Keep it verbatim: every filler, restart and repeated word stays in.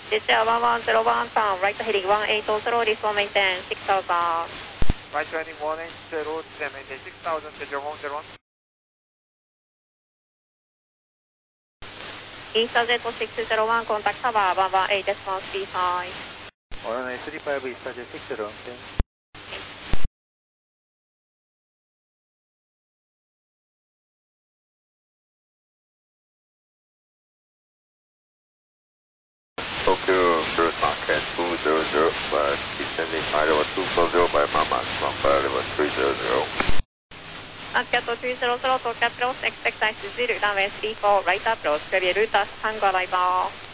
J J one one zero one turn, right heading one eight zero, reform maintain six thousand. Right heading one eight zero, descend maintain six thousand, J J one zero one. East Jet six zero one, contact tower one one eight decimal three five. one nine three five, East Jet six zero one, ten. Tokyo First Market two zero zero, but descending high level two four zero by Mama, from fire level three zero zero. Cat two zero zero, Tokyo approach, expect ice zero, runway three four, right approach, carrier route, Tango arrival.